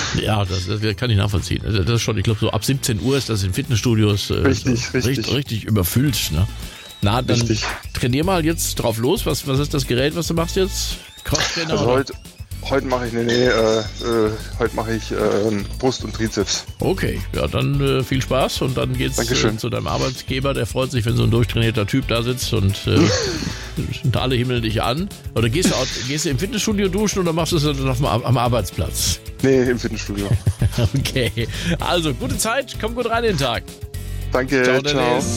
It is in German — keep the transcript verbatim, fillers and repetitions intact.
Ja, das, das kann ich nachvollziehen. Das ist schon, ich glaube, so ab siebzehn Uhr ist das in Fitnessstudios äh, Richtig, so richtig. richtig, richtig überfüllt. Ne? Na, dann Richtig. trainier mal jetzt drauf los. Was, was ist das Gerät, was du machst jetzt? Crosstrainer? Also oder? heute, heute mache ich, nee, nee, äh, äh, heute mache ich äh, Brust und Trizeps. Okay, ja, dann äh, viel Spaß und dann geht's Dankeschön. äh, zu deinem Arbeitgeber. Der freut sich, wenn so ein durchtrainierter Typ da sitzt und äh, und alle himmeln dich an. Oder gehst du, auch, gehst du im Fitnessstudio duschen oder machst du es dann noch mal am Arbeitsplatz? Nee, im Fitnessstudio. Okay, also gute Zeit, komm gut rein in den Tag. Danke, Ciao, ciao. Dennis.